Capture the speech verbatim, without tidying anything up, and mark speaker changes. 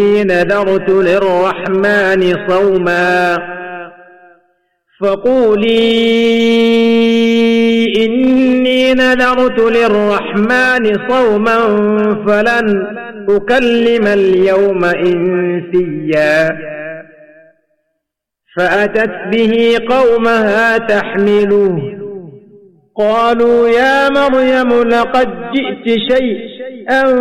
Speaker 1: نذرت للرحمن صوما فقولي إني نذرت للرحمن صوما فلن أكلم اليوم إنسيا فأتت به قومها تحمله قالوا يا مريم لقد جئت شيئا